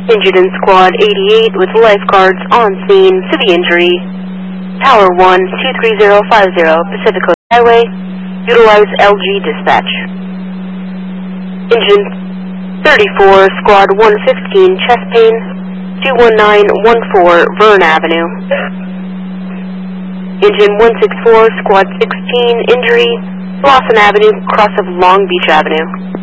Injured in Squad 88 with lifeguards on scene to the injury. Tower 1, 23050 Pacific Coast Highway. Utilize LG dispatch. Engine 34, Squad 115, chest pain, 21914 Vern Avenue. Engine 164, Squad 16, injury, Lawson Avenue, cross of Long Beach Avenue.